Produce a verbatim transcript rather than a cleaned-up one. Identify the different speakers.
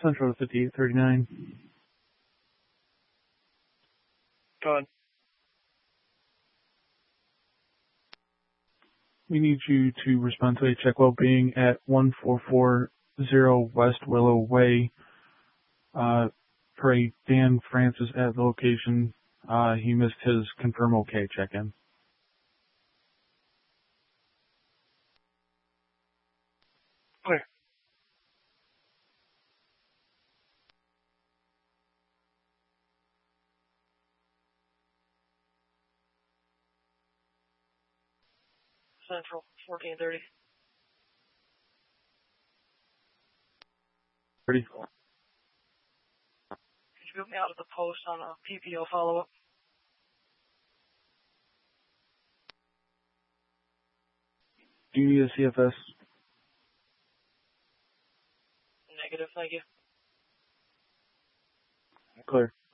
Speaker 1: Central to fifty-eight thirty-nine.
Speaker 2: Go ahead.
Speaker 1: We need you to respond to a check well-being at one four four zero West Willow Way. Uh, for a Dan Francis at the location. Uh, he missed his confirm okay check-in.
Speaker 2: Clear. Central, fourteen thirty.
Speaker 1: Ready?
Speaker 2: Could you put me out of the post on a P P O follow-up?
Speaker 1: Do you need a C F S?
Speaker 2: Negative, thank you.
Speaker 1: Clear.